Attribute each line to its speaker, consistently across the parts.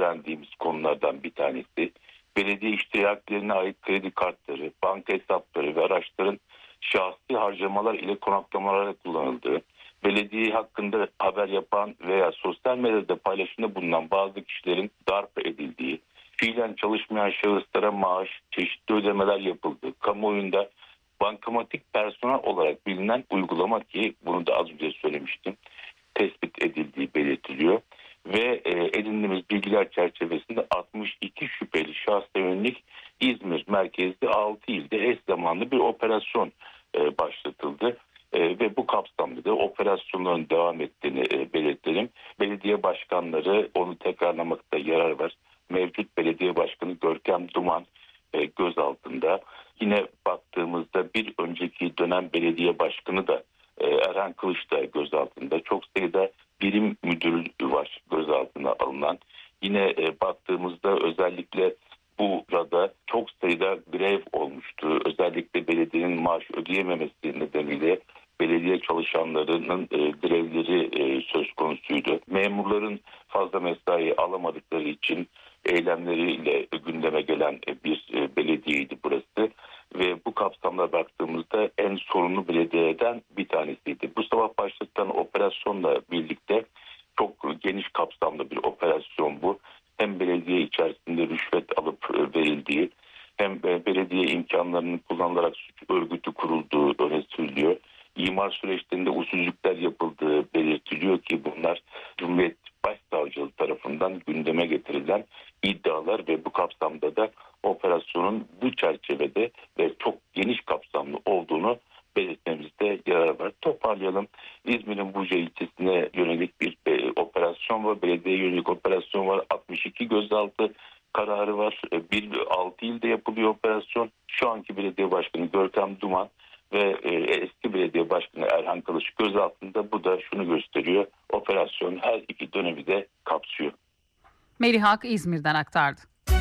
Speaker 1: öğrendiğimiz konulardan bir tanesi. Belediye iştiraklerine ait kredi kartları, banka hesapları ve araçların şahsi harcamalar ile konaklamalara kullanıldığı, belediye hakkında haber yapan veya sosyal medyada paylaşımda bulunan bazı kişilerin darp edildiği, fiilen çalışmayan şahıslara maaş, çeşitli ödemeler yapıldığı, kamuoyunda bankamatik personel olarak bilinen uygulama ki bunu da az önce söylemiştim, tespit edildiği belirtiliyor. Ve edindiğimiz bilgiler çerçevesinde 62 şüpheli şahsa yönelik İzmir merkezli 6 ilde eş zamanlı bir operasyon başlatıldı. Ve bu kapsamda da operasyonların devam ettiğini belirtelim. Belediye başkanları, onu tekrarlamakta yarar var. Mevcut belediye başkanı Görkem Duman gözaltında. Yine baktığımızda bir önceki dönem belediye başkanı da Erhan Kılıç da gözaltında. Çok sayıda birim müdürü var gözaltına alınan. Yine baktığımızda özellikle burada çok sayıda grev olmuştu. Özellikle belediyenin maaş ödeyememesi nedeniyle belediye çalışanlarının grevleri söz konusuydu. Memurların fazla mesai alamadıkları için eylemleriyle gündeme gelen bir belediyeydi burası. Ve bu kapsamda baktığımızda en sorunlu belediyeden bir tanesiydi. Bu sabah başlatılan operasyonla birlikte çok geniş kapsamlı bir operasyon bu. Hem belediye içerisinde rüşvet alıp verildiği, hem belediye imkanlarının kullanılarak suç örgütü kurulduğu öne sürülüyor. İmar süreçlerinde usulsüzlükler yapıldığı belirtiliyor ki bunlar Cumhuriyet Başsavcılığı tarafından gündeme getirilen iddialar ve bu kapsamda da operasyonun bu çerçevede ve çok geniş kapsamlı olduğunu belirtmemizde yarar var. Toparlayalım. İzmir'in Buca ilçesine yönelik bir operasyon var. Belediye yönelik operasyon var. 62 gözaltı kararı var. 6 ilde yapılıyor operasyon. Şu anki belediye başkanı Görkem Duman ve eski belediye başkanı Erhan Kılıç gözaltında. Bu da şunu gösteriyor. Operasyon her iki dönemi de kapsıyor.
Speaker 2: Melih Ak İzmir'den aktardı.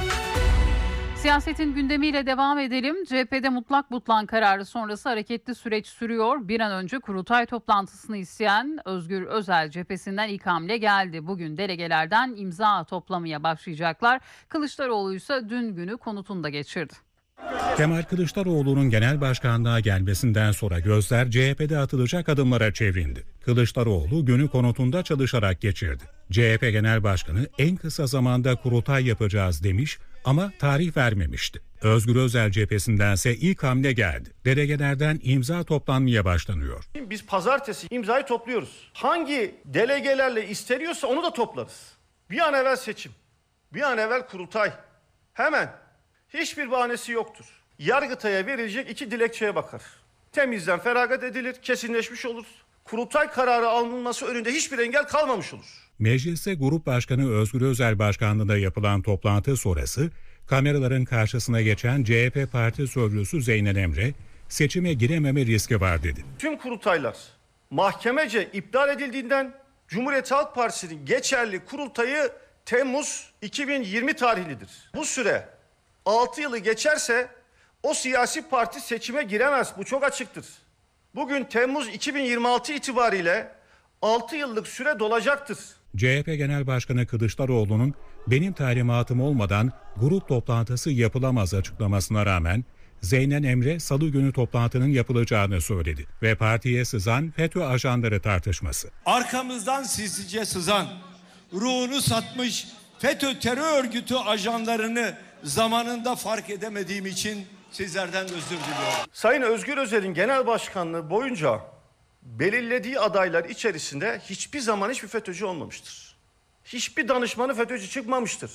Speaker 2: Siyasetin gündemiyle devam edelim. CHP'de mutlak butlan kararı sonrası hareketli süreç sürüyor. Bir an önce kurultay toplantısını isteyen Özgür Özel cephesinden ilk hamle geldi. Bugün delegelerden imza toplamaya başlayacaklar. Kılıçdaroğlu ise dün günü konutunda geçirdi.
Speaker 3: Kemal Kılıçdaroğlu'nun genel başkanlığa gelmesinden sonra gözler CHP'de atılacak adımlara çevrildi. Kılıçdaroğlu günü konutunda çalışarak geçirdi. CHP Genel Başkanı en kısa zamanda kurultay yapacağız demiş ama tarih vermemişti. Özgür Özel cephesindense ilk hamle geldi. Delegelerden imza toplanmaya başlanıyor.
Speaker 4: Biz pazartesi imzayı topluyoruz. Hangi delegelerle isteniyorsa onu da toplarız. Bir an evvel seçim, bir an evvel kurultay. Hemen. Hiçbir bahanesi yoktur. Yargıtay'a verilecek 2 dilekçeye bakar. Temizden feragat edilir, kesinleşmiş olur. Kurultay kararı alınması önünde hiçbir engel kalmamış olur.
Speaker 3: Mecliste Grup Başkanı Özgür Özel başkanlığında yapılan toplantı sonrası kameraların karşısına geçen CHP Parti Sözcüsü Zeynel Emre, seçime girememe riski var dedi.
Speaker 4: Tüm kurultaylar mahkemece iptal edildiğinden Cumhuriyet Halk Partisi'nin geçerli kurultayı Temmuz 2020 tarihlidir. Bu süre 6 yılı geçerse o siyasi parti seçime giremez. Bu çok açıktır. Bugün Temmuz 2026 itibariyle 6 yıllık süre dolacaktır.
Speaker 3: CHP Genel Başkanı Kılıçdaroğlu'nun benim talimatım olmadan grup toplantısı yapılamaz açıklamasına rağmen Zeynel Emre salı günü toplantının yapılacağını söyledi ve partiye sızan FETÖ ajanları tartışması.
Speaker 5: Arkamızdan sizce sızan, ruhunu satmış FETÖ terör örgütü ajanlarını zamanında fark edemediğim için sizlerden özür diliyorum.
Speaker 4: Sayın Özgür Özel'in genel başkanlığı boyunca belirlediği adaylar içerisinde hiçbir zaman hiçbir FETÖ'cü olmamıştır. Hiçbir danışmanı FETÖ'cü çıkmamıştır.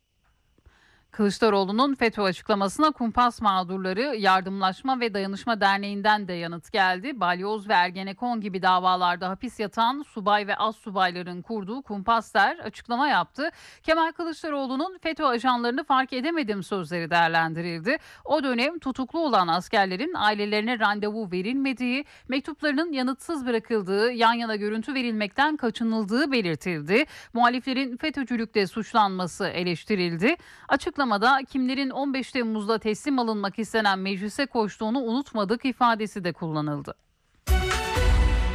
Speaker 2: Kılıçdaroğlu'nun FETÖ açıklamasına Kumpas Mağdurları Yardımlaşma ve Dayanışma Derneği'nden de yanıt geldi. Balyoz ve Ergenekon gibi davalarda hapis yatan subay ve astsubayların kurduğu Kumpas Der açıklama yaptı. Kemal Kılıçdaroğlu'nun FETÖ ajanlarını fark edemedim sözleri değerlendirildi. O dönem tutuklu olan askerlerin ailelerine randevu verilmediği, mektuplarının yanıtsız bırakıldığı, yan yana görüntü verilmekten kaçınıldığı belirtildi. Muhaliflerin FETÖ'cülükte suçlanması eleştirildi. Açıklamada kimlerin 15 Temmuz'da teslim alınmak istenen meclise koştuğunu unutmadık ifadesi de kullanıldı.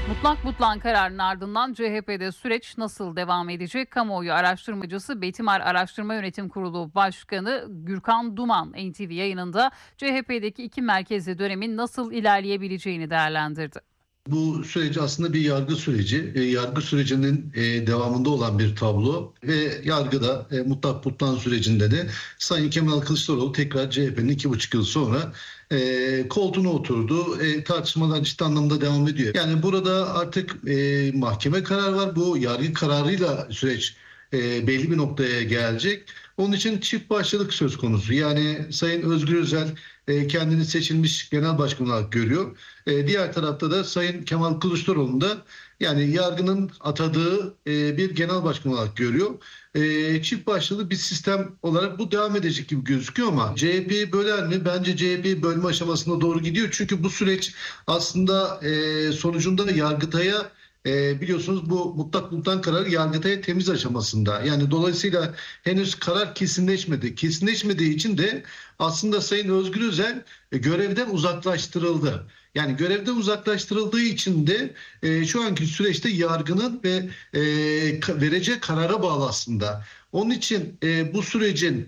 Speaker 2: Mutlak butlan kararının ardından CHP'de süreç nasıl devam edecek? Kamuoyu araştırmacısı Betimar Araştırma Yönetim Kurulu Başkanı Gürkan Duman NTV yayınında CHP'deki iki merkezli dönemin nasıl ilerleyebileceğini değerlendirdi.
Speaker 6: Bu süreç aslında bir yargı süreci. Yargı sürecinin devamında olan bir tablo ve yargıda mutlak butlan sürecinde de Sayın Kemal Kılıçdaroğlu tekrar CHP'nin 2,5 yıl sonra koltuğuna oturdu. Tartışmalar ciddi anlamda devam ediyor. Yani burada artık mahkeme kararı var. Bu yargı kararıyla süreç belli bir noktaya gelecek. Onun için çift başlılık söz konusu. Yani Sayın Özgür Özel kendini seçilmiş genel başkan olarak görüyor. Diğer tarafta da Sayın Kemal Kılıçdaroğlu da yani yargının atadığı bir genel başkan olarak görüyor. Çift başlılı bir sistem olarak bu devam edecek gibi gözüküyor ama CHP'yi böler mi? Bence CHP'yi bölme aşamasına doğru gidiyor. Çünkü bu süreç aslında sonucunda Yargıtay'a biliyorsunuz bu mutlak butlan kararı Yargıtay'a temiz aşamasında. Yani dolayısıyla henüz karar kesinleşmedi. Kesinleşmediği için de aslında Sayın Özgür Özel görevden uzaklaştırıldı. Yani görevden uzaklaştırıldığı için de şu anki süreçte yargının ve vereceği karara bağlı aslında. Onun için bu sürecin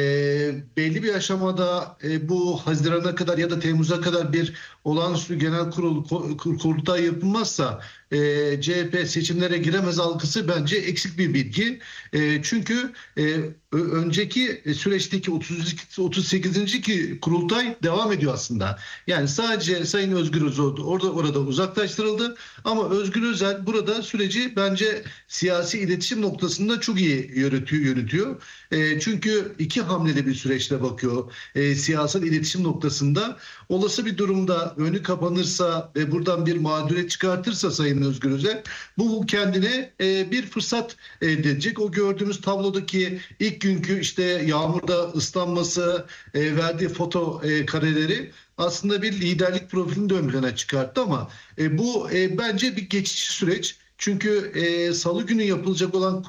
Speaker 6: belli bir aşamada bu Haziran'a kadar ya da Temmuz'a kadar bir olağanüstü genel kurultay yapılmazsa CHP seçimlere giremez algısı bence eksik bir bilgi. Çünkü önceki süreçteki 38. kurultay devam ediyor aslında. Yani sadece Sayın Özgür Özel orada uzaklaştırıldı ama Özgür Özel burada süreci bence siyasi iletişim noktasında çok iyi yönetiyor. Çünkü iki hamleli bir süreçte bakıyor siyasal iletişim noktasında. Olası bir durumda önü kapanırsa ve buradan bir mağduriyet çıkartırsa Sayın Özgür Özel bu kendine bir fırsat elde edecek. O gördüğümüz tablodaki ilk günkü işte yağmurda ıslanması, verdiği foto kareleri aslında bir liderlik profilini de ön plana çıkarttı ama bu bence bir geçici süreç. Çünkü Salı günü yapılacak olan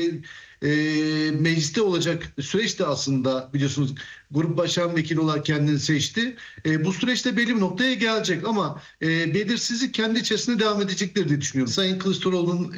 Speaker 6: mecliste olacak süreç de aslında biliyorsunuz grup başkan vekili olarak kendini seçti. Bu süreçte belli bir noktaya gelecek ama belirsizlik kendi içerisinde devam edecektir diye düşünüyorum. Sayın Kılıçdaroğlu'nun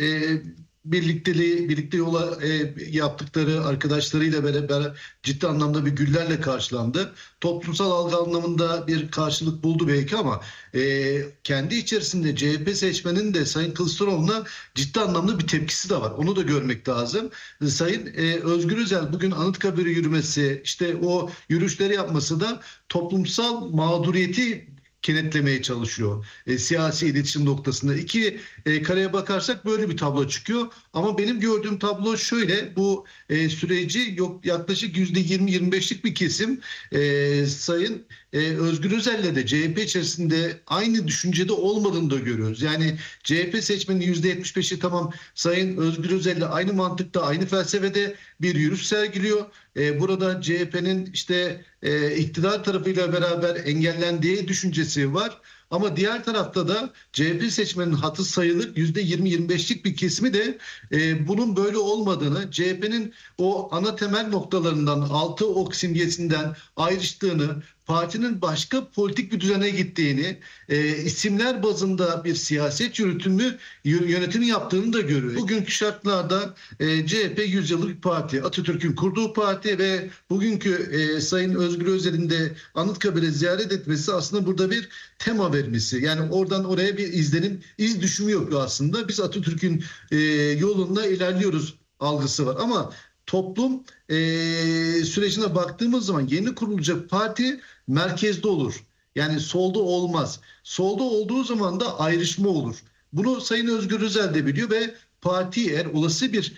Speaker 6: birlikte yola yaptıkları arkadaşlarıyla beraber ciddi anlamda bir güllerle karşılandı. Toplumsal algı anlamında bir karşılık buldu belki ama kendi içerisinde CHP seçmenin de Sayın Kılıçdaroğlu'na ciddi anlamda bir tepkisi de var. Onu da görmek lazım. Sayın Özgür Özel bugün Anıtkabir'e yürümesi, işte o yürüyüşleri yapması da toplumsal mağduriyeti kenetlemeye çalışıyor. Siyasi iletişim noktasında. İki kareye bakarsak böyle bir tablo çıkıyor. Ama benim gördüğüm tablo şöyle. Bu süreci yaklaşık %20-25'lik bir kesim Sayın Özgür Özel'le de CHP içerisinde aynı düşüncede olmadığını da görüyoruz. Yani CHP seçmenin %75'i tamam Sayın Özgür Özel'le aynı mantıkta, aynı felsefede bir yürüyüş sergiliyor. Burada CHP'nin işte iktidar tarafıyla beraber engellendiği düşüncesi var. Ama diğer tarafta da CHP seçmenin hatır sayılık %20-25'lik bir kesimi de bunun böyle olmadığını, CHP'nin o ana temel noktalarından 6 ok simgesinden ayrıştığını, partinin başka politik bir düzene gittiğini, isimler bazında bir siyaset yönetimi yaptığını da görüyor. Bugünkü şartlarda CHP 100 yıllık bir parti, Atatürk'ün kurduğu parti ve bugünkü Sayın Özgür Özel'in de Anıtkabir'e ziyaret etmesi aslında burada bir tema vermesi. Yani oradan oraya bir iz düşümü yok aslında. Biz Atatürk'ün yolunda ilerliyoruz algısı var ama toplum sürecine baktığımız zaman yeni kurulacak parti merkezde olur. Yani solda olmaz. Solda olduğu zaman da ayrışma olur. Bunu Sayın Özgür Özel de biliyor ve parti eğer olası bir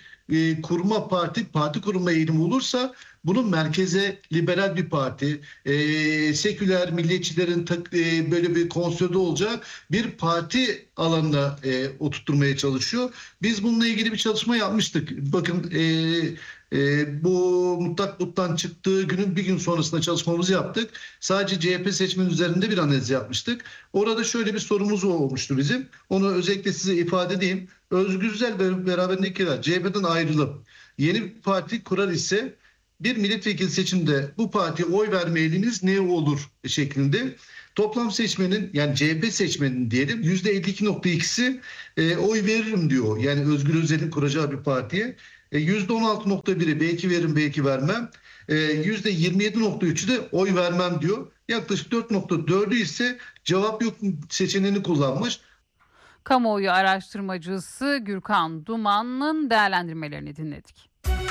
Speaker 6: parti kurma eğilimi olursa bunun merkeze liberal bir parti, seküler milliyetçilerin böyle bir konsolide olacağı bir parti alanına oturtmaya çalışıyor. Biz bununla ilgili bir çalışma yapmıştık. Bakın bu mutlak buttan çıktığı günün bir gün sonrasında çalışmamızı yaptık. Sadece CHP seçmenin üzerinde bir analiz yapmıştık. Orada şöyle bir sorumuz olmuştu bizim. Onu özellikle size ifade edeyim. Özgür Özel ve beraberindekiler CHP'den ayrılıp yeni bir parti kurar ise bir milletvekili seçimde bu partiye oy verme eğiliminiz ne olur şeklinde Toplam seçmenin, yani CHP seçmenin diyelim %52.2'si oy veririm diyor. Yani Özgür Özel'in kuracağı bir partiye. %16.1'i belki veririm belki vermem. %27.3'ü de oy vermem diyor. Yaklaşık 4.4'ü ise cevap yok seçeneğini kullanmış.
Speaker 2: Kamuoyu araştırmacısı Gürkan Duman'ın değerlendirmelerini dinledik.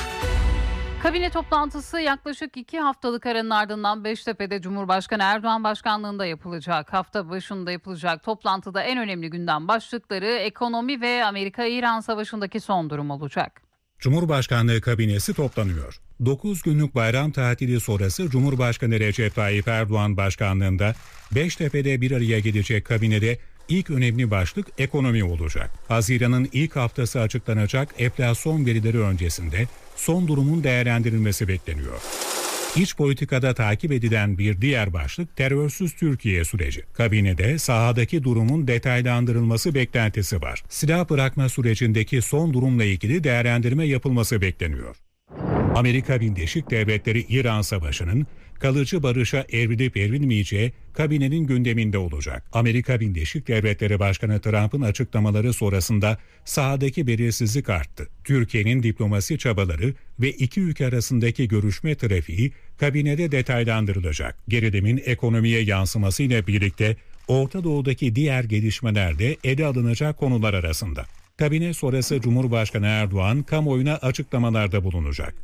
Speaker 2: Kabine toplantısı yaklaşık 2 haftalık aranın ardından Beştepe'de Cumhurbaşkanı Erdoğan başkanlığında yapılacak. Hafta başında yapılacak toplantıda en önemli gündem başlıkları ekonomi ve Amerika-İran savaşındaki son durum olacak.
Speaker 3: Cumhurbaşkanlığı kabinesi toplanıyor. 9 günlük bayram tatili sonrası Cumhurbaşkanı Recep Tayyip Erdoğan başkanlığında Beştepe'de bir araya gelecek kabinede ilk önemli başlık ekonomi olacak. Haziran'ın ilk haftası açıklanacak enflasyon verileri öncesinde son durumun değerlendirilmesi bekleniyor. İç politikada takip edilen bir diğer başlık terörsüz Türkiye süreci. Kabinede sahadaki durumun detaylandırılması beklentisi var. Silah bırakma sürecindeki son durumla ilgili değerlendirme yapılması bekleniyor. Amerika Birleşik Devletleri İran Savaşı'nın kalıcı barışa evrilip evrilmeyeceği kabinenin gündeminde olacak. Amerika Birleşik Devletleri Başkanı Trump'ın açıklamaları sonrasında sahadaki belirsizlik arttı. Türkiye'nin diplomasi çabaları ve iki ülke arasındaki görüşme trafiği kabinede detaylandırılacak. Gerilimin ekonomiye yansımasıyla birlikte Orta Doğu'daki diğer gelişmeler de ele alınacak konular arasında. Kabine sonrası Cumhurbaşkanı Erdoğan kamuoyuna açıklamalarda bulunacak.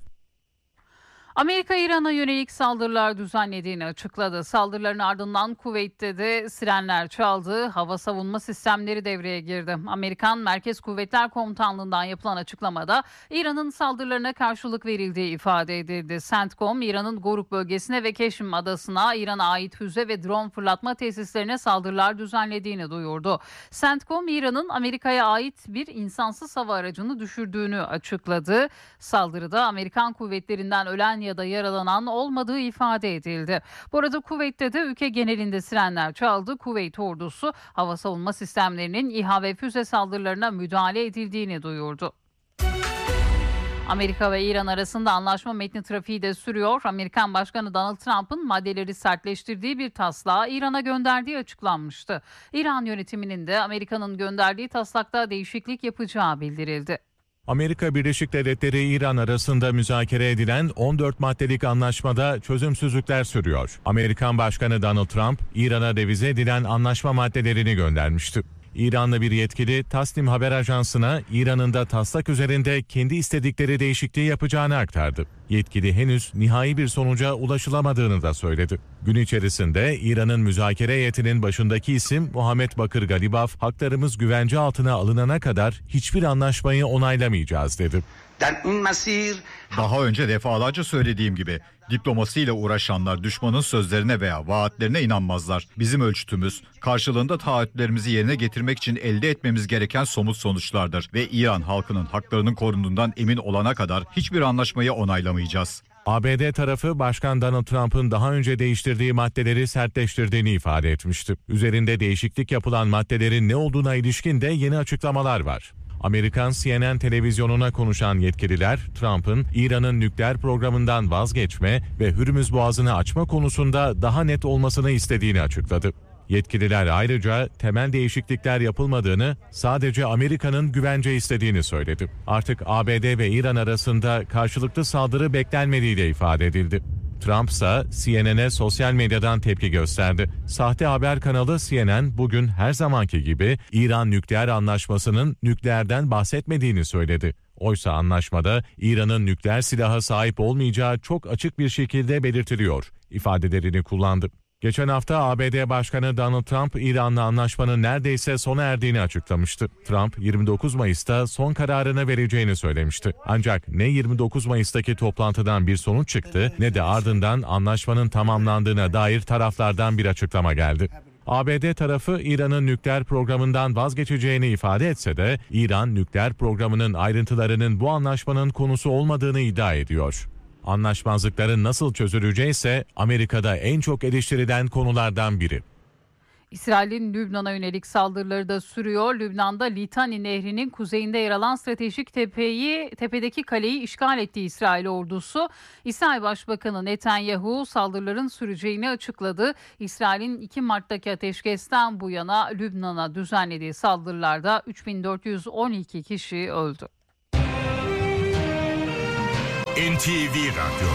Speaker 2: Amerika İran'a yönelik saldırılar düzenlediğini açıkladı. Saldırıların ardından Kuveyt'te de sirenler çaldı. Hava savunma sistemleri devreye girdi. Amerikan Merkez Kuvvetler Komutanlığı'ndan yapılan açıklamada İran'ın saldırılarına karşılık verildiği ifade edildi. CENTCOM, İran'ın Goruk bölgesine ve Keşim adasına İran'a ait füze ve drone fırlatma tesislerine saldırılar düzenlediğini duyurdu. CENTCOM, İran'ın Amerika'ya ait bir insansız hava aracını düşürdüğünü açıkladı. Saldırıda Amerikan kuvvetlerinden ölen ya da yaralanan olmadığı ifade edildi. Bu arada Kuveyt'te de ülke genelinde sirenler çaldı. Kuveyt ordusu hava savunma sistemlerinin İHA ve füze saldırılarına müdahale edildiğini duyurdu. Amerika ve İran arasında anlaşma metni trafiği de sürüyor. Amerikan Başkanı Donald Trump'ın maddeleri sertleştirdiği bir taslağı İran'a gönderdiği açıklanmıştı. İran yönetiminin de Amerika'nın gönderdiği taslakta değişiklik yapacağı bildirildi.
Speaker 7: Amerika Birleşik Devletleri İran arasında müzakere edilen 14 maddelik anlaşmada çözümsüzlükler sürüyor. Amerikan Başkanı Donald Trump, İran'a revize edilen anlaşma maddelerini göndermişti. İranlı bir yetkili Tasnim Haber Ajansı'na İran'ın da taslak üzerinde kendi istedikleri değişikliği yapacağını aktardı. Yetkili henüz nihai bir sonuca ulaşılamadığını da söyledi. Gün içerisinde İran'ın müzakere heyetinin başındaki isim Muhammed Bakır Galibaf, haklarımız güvence altına alınana kadar hiçbir anlaşmayı onaylamayacağız dedi.
Speaker 8: Daha önce defalarca söylediğim gibi diplomasiyle uğraşanlar düşmanın sözlerine veya vaatlerine inanmazlar. Bizim ölçütümüz karşılığında taahhütlerimizi yerine getirmek için elde etmemiz gereken somut sonuçlardır ve İran halkının haklarının korunduğundan emin olana kadar hiçbir anlaşmayı onaylamayacağız.
Speaker 7: ABD tarafı Başkan Donald Trump'ın daha önce değiştirdiği maddeleri sertleştirdiğini ifade etmişti. Üzerinde değişiklik yapılan maddelerin ne olduğuna ilişkin de yeni açıklamalar var. Amerikan CNN televizyonuna konuşan yetkililer, Trump'ın İran'ın nükleer programından vazgeçme ve Hürmüz Boğazı'nı açma konusunda daha net olmasını istediğini açıkladı. Yetkililer ayrıca temel değişiklikler yapılmadığını, sadece Amerika'nın güvence istediğini söyledi. Artık ABD ve İran arasında karşılıklı saldırı beklenmediği de ifade edildi. Trump ise CNN'e sosyal medyadan tepki gösterdi. Sahte haber kanalı CNN bugün her zamanki gibi İran nükleer anlaşmasının nükleerden bahsetmediğini söyledi. Oysa anlaşmada İran'ın nükleer silaha sahip olmayacağı çok açık bir şekilde belirtiliyor ifadelerini kullandı. Geçen hafta ABD Başkanı Donald Trump, İran'la anlaşmanın neredeyse sona erdiğini açıklamıştı. Trump, 29 Mayıs'ta son kararını vereceğini söylemişti. Ancak ne 29 Mayıs'taki toplantıdan bir sonuç çıktı, ne de ardından anlaşmanın tamamlandığına dair taraflardan bir açıklama geldi. ABD tarafı İran'ın nükleer programından vazgeçeceğini ifade etse de, İran nükleer programının ayrıntılarının bu anlaşmanın konusu olmadığını iddia ediyor. Anlaşmazlıkların nasıl çözüleceği ise Amerika'da en çok eleştirilen konulardan biri.
Speaker 2: İsrail'in Lübnan'a yönelik saldırıları da sürüyor. Lübnan'da Litani Nehri'nin kuzeyinde yer alan stratejik tepedeki kaleyi işgal ettiği İsrail ordusu. İsrail Başbakanı Netanyahu saldırıların süreceğini açıkladı. İsrail'in 2 Mart'taki ateşkesten bu yana Lübnan'a düzenlediği saldırılarda 3412 kişi öldü.
Speaker 9: NTV Radyo.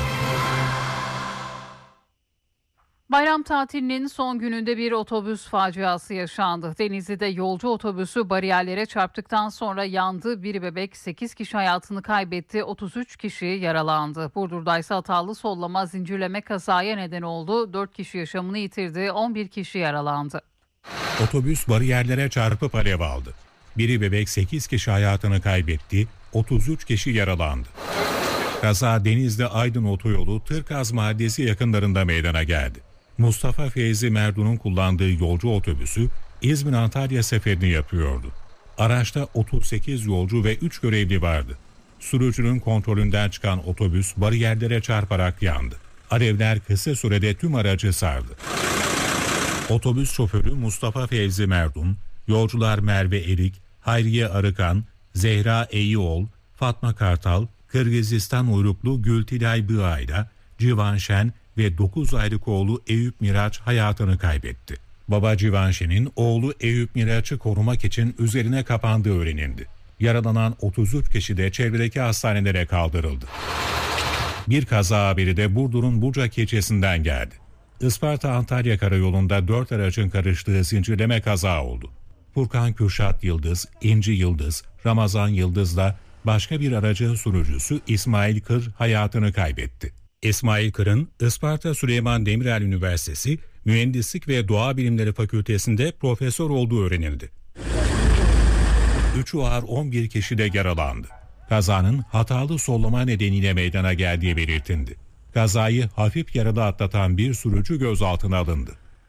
Speaker 2: Bayram tatilinin son gününde bir otobüs faciası yaşandı. Denizli'de yolcu otobüsü bariyerlere çarptıktan sonra yandı. Bir bebek 8 kişi hayatını kaybetti. 33 kişi yaralandı. Burdur'da ise hatalı sollama zincirleme kazaya neden oldu. 4 kişi yaşamını yitirdi. 11 kişi yaralandı.
Speaker 3: Otobüs bariyerlere çarpıp alev aldı. Biri bebek 8 kişi hayatını kaybetti. 33 kişi yaralandı. Kaza Denizli Aydın Otoyolu Tırkaz Mahallesi yakınlarında meydana geldi. Mustafa Feyzi Merdun'un kullandığı yolcu otobüsü İzmir-Antalya seferini yapıyordu. Araçta 38 yolcu ve 3 görevli vardı. Sürücünün kontrolünden çıkan otobüs bariyerlere çarparak yandı. Alevler kısa sürede tüm aracı sardı. Otobüs şoförü Mustafa Feyzi Merdun, yolcular Merve Erik, Hayriye Arıkan, Zehra Eyyioğlu, Fatma Kartal, Kırgızistan uyruklu Gültilay Bığay'la Civan Şen ve 9 aylık oğlu Eyüp Miraç hayatını kaybetti. Baba Civan Şen'in oğlu Eyüp Miraç'ı korumak için üzerine kapandığı öğrenildi. Yaralanan 33 kişi de çevredeki hastanelere kaldırıldı. Bir kaza haberi de Burdur'un Bucak ilçesinden geldi. Isparta-Antalya karayolunda 4 aracın karıştığı zincirleme kaza oldu. Furkan Kürşat Yıldız, İnci Yıldız, Ramazan Yıldız'la başka bir aracın sürücüsü İsmail Kır hayatını kaybetti. İsmail Kır'ın Isparta Süleyman Demirel Üniversitesi Mühendislik ve Doğa Bilimleri Fakültesi'nde profesör olduğu öğrenildi. 3'ü ağır 11 kişi de yaralandı. Kazanın hatalı sollama nedeniyle meydana geldiği belirtildi. Kazayı hafif yaralı atlatan bir sürücü gözaltına alındı.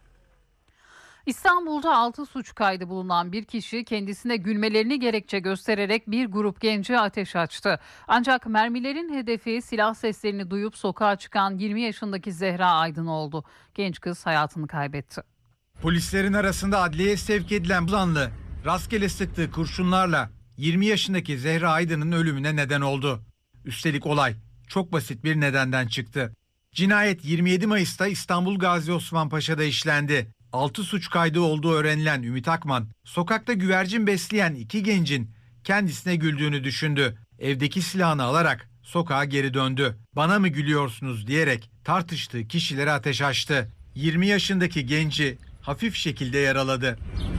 Speaker 2: İstanbul'da 6 suç kaydı bulunan bir kişi kendisine gülmelerini gerekçe göstererek bir grup gence ateş açtı. Ancak mermilerin hedefi silah seslerini duyup sokağa çıkan 20 yaşındaki Zehra Aydın oldu. Genç kız hayatını kaybetti.
Speaker 10: Polislerin arasında adliyeye sevk edilen bu zanlı rastgele sıktığı kurşunlarla 20 yaşındaki Zehra Aydın'ın ölümüne neden oldu. Üstelik olay çok basit bir nedenden çıktı. Cinayet 27 Mayıs'ta İstanbul Gazi Osman Paşa'da işlendi. 6 suç kaydı olduğu öğrenilen Ümit Akman, sokakta güvercin besleyen 2 gencin kendisine güldüğünü düşündü. Evdeki silahını alarak sokağa geri döndü. Bana mı gülüyorsunuz diyerek tartıştığı kişilere ateş açtı. 20 yaşındaki genci hafif şekilde yaraladı.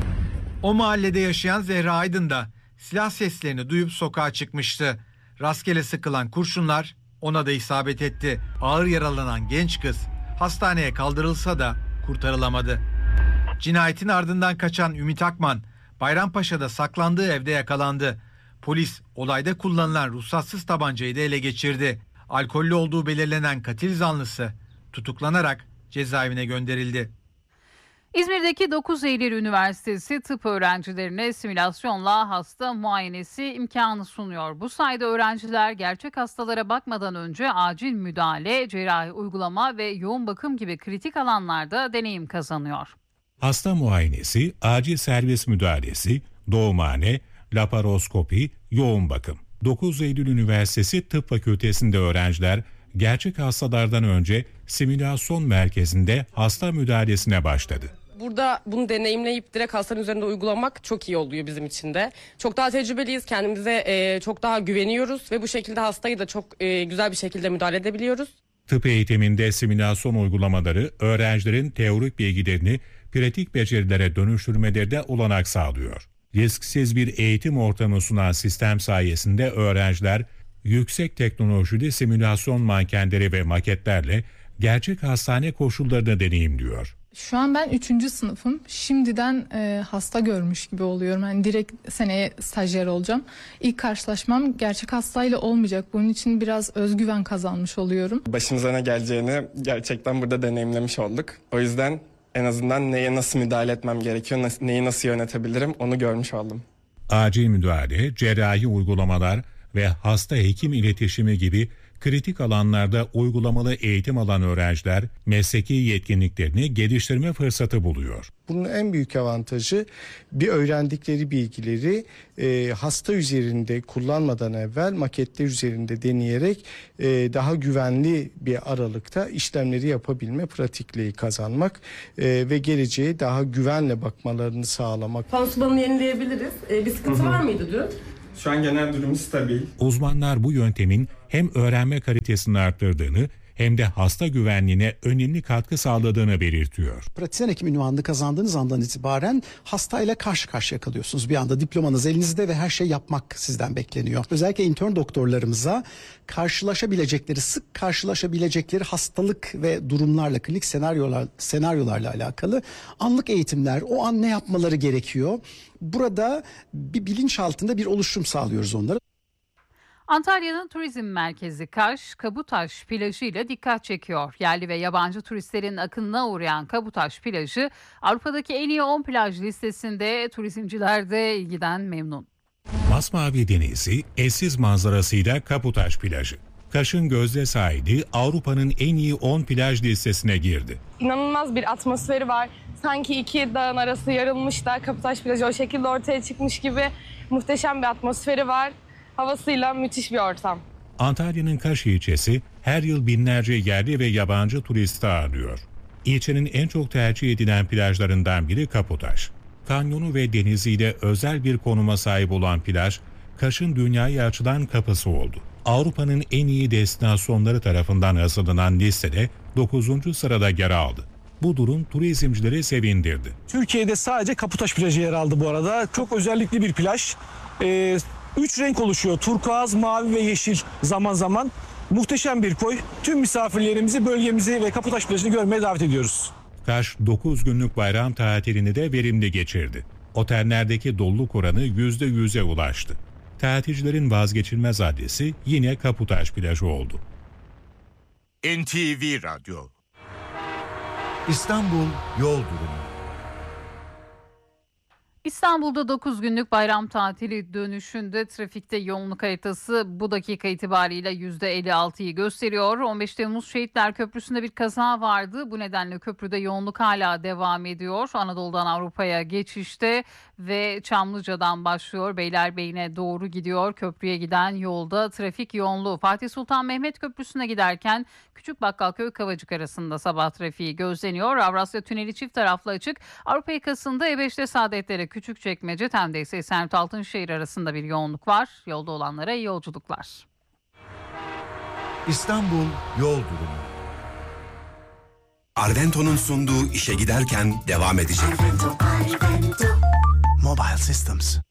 Speaker 10: O mahallede yaşayan Zehra Aydın da silah seslerini duyup sokağa çıkmıştı. Rastgele sıkılan kurşunlar ona da isabet etti. Ağır yaralanan genç kız hastaneye kaldırılsa da kurtarılamadı. Cinayetin ardından kaçan Ümit Akman, Bayrampaşa'da saklandığı evde yakalandı. Polis olayda kullanılan ruhsatsız tabancayı da ele geçirdi. Alkollü olduğu belirlenen katil zanlısı tutuklanarak cezaevine gönderildi.
Speaker 2: İzmir'deki 9 Eylül Üniversitesi tıp öğrencilerine simülasyonla hasta muayenesi imkanı sunuyor. Bu sayede öğrenciler gerçek hastalara bakmadan önce acil müdahale, cerrahi uygulama ve yoğun bakım gibi kritik alanlarda deneyim kazanıyor.
Speaker 3: Hasta muayenesi, acil servis müdahalesi, doğumhane, laparoskopi, yoğun bakım. 9 Eylül Üniversitesi Tıp Fakültesi'nde öğrenciler gerçek hastalardan önce simülasyon merkezinde hasta müdahalesine başladı.
Speaker 11: Burada bunu deneyimleyip direkt hastanın üzerinde uygulamak çok iyi oluyor bizim için de. Çok daha tecrübeliyiz, kendimize çok daha güveniyoruz ve bu şekilde hastayı da çok güzel bir şekilde müdahale edebiliyoruz.
Speaker 3: Tıp eğitiminde simülasyon uygulamaları öğrencilerin teorik bilgilerini pratik becerilere dönüştürmelerine olanak sağlıyor. Risksiz bir eğitim ortamı sunan sistem sayesinde öğrenciler yüksek teknolojili simülasyon mankenleri ve maketlerle gerçek hastane koşullarını deneyimliyor.
Speaker 12: Şu an ben 3. sınıfım. Şimdiden hasta görmüş gibi oluyorum. Yani direkt seneye stajyer olacağım. İlk karşılaşmam gerçek hastayla olmayacak. Bunun için biraz özgüven kazanmış oluyorum.
Speaker 13: Başımıza ne geleceğini gerçekten burada deneyimlemiş olduk. O yüzden en azından neye nasıl müdahale etmem gerekiyor, neyi nasıl yönetebilirim onu görmüş oldum.
Speaker 3: Acil müdahale, cerrahi uygulamalar ve hasta hekim iletişimi gibi kritik alanlarda uygulamalı eğitim alan öğrenciler mesleki yetkinliklerini geliştirme fırsatı buluyor.
Speaker 14: Bunun en büyük avantajı bir öğrendikleri bilgileri hasta üzerinde kullanmadan evvel maketler üzerinde deneyerek daha güvenli bir aralıkta işlemleri yapabilme pratikliği kazanmak ve geleceğe daha güvenle bakmalarını sağlamak.
Speaker 11: Pansumanını yenileyebiliriz. Bir sıkıntı var mıydı dün?
Speaker 13: Şu an genel durumu stabil.
Speaker 3: Uzmanlar bu yöntemin hem öğrenme kalitesini arttırdığını hem de hasta güvenliğine önemli katkı sağladığını belirtiyor.
Speaker 15: Pratisyen hekim ünvanını kazandığınız andan itibaren hastayla karşı karşıya kalıyorsunuz. Bir anda diplomanız elinizde ve her şey yapmak sizden bekleniyor. Özellikle intern doktorlarımıza sık karşılaşabilecekleri hastalık ve durumlarla, klinik senaryolarla alakalı anlık eğitimler, o an ne yapmaları gerekiyor? Burada bir bilinç altında bir oluşum sağlıyoruz onlara.
Speaker 2: Antalya'nın turizm merkezi Kaş, Kabutaş plajı ile dikkat çekiyor. Yerli ve yabancı turistlerin akınına uğrayan Kabutaş plajı Avrupa'daki en iyi 10 plaj listesinde, turizmciler de ilgiden memnun.
Speaker 3: Masmavi denizi, eşsiz manzarasıyla Kabutaş plajı. Kaş'ın gözde sahibi Avrupa'nın en iyi 10 plaj listesine girdi.
Speaker 11: İnanılmaz bir atmosferi var. Sanki iki dağın arası yarılmış da Kabutaş plajı o şekilde ortaya çıkmış gibi muhteşem bir atmosferi var. Havasıyla müthiş bir ortam.
Speaker 3: Antalya'nın Kaş ilçesi her yıl binlerce yerli ve yabancı turisti ağırlıyor. İlçenin en çok tercih edilen plajlarından biri Kabutaş. Kanyonu ve deniziyle özel bir konuma sahip olan plaj, Kaş'ın dünyaya açılan kapısı oldu. Avrupa'nın en iyi destinasyonları tarafından hazırlanan listede 9. sırada yer aldı. Bu durum turizmcileri sevindirdi.
Speaker 16: Türkiye'de sadece Kabutaş plajı yer aldı bu arada. Çok özellikli bir plaj. 3 renk oluşuyor. Turkuaz, mavi ve yeşil zaman zaman. Muhteşem bir koy. Tüm misafirlerimizi, bölgemizi ve Kabutaş plajını görmeye davet ediyoruz.
Speaker 3: Kaş 9 günlük bayram tatilini de verimli geçirdi. Otellerdeki doluluk oranı %100'e ulaştı. Tatilcilerin vazgeçilmez adresi yine Kabutaş plajı oldu.
Speaker 9: NTV Radyo. İstanbul yol durumu.
Speaker 2: İstanbul'da 9 günlük bayram tatili dönüşünde trafikte yoğunluk haritası bu dakika itibariyle %56'yı gösteriyor. 15 Temmuz Şehitler Köprüsü'nde bir kaza vardı. Bu nedenle köprüde yoğunluk hala devam ediyor. Anadolu'dan Avrupa'ya geçişte ve Çamlıca'dan başlıyor. Beylerbeyi'ne doğru gidiyor. Köprüye giden yolda trafik yoğunluğu. Fatih Sultan Mehmet Köprüsü'ne giderken Küçükbakkalköy Kavacık arasında sabah trafiği gözleniyor. Avrasya Tüneli çift taraflı açık. Avrupa yakasında E5'te Saadetlere Küçükçekmece, Tem'de ise Esenyurt Altınşehir arasında bir yoğunluk var. Yolda olanlara iyi yolculuklar.
Speaker 9: İstanbul yol durumu.
Speaker 17: Arvento'nun sunduğu işe giderken devam edecek.
Speaker 18: Mobile Systems.